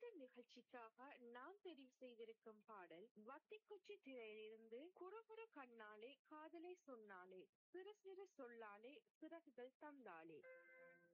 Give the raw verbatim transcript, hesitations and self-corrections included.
இந்த நிகழ்ச்சிக்காக நான் தெரிவு செய்திருக்கும் பாடல் வத்திக்குச்சி திரையிலிருந்து குறுகுறு கண்ணாலே காதலை சொன்னாலே சிறு சிறு சொல்லாலே சிறகுகள் தந்தாலே.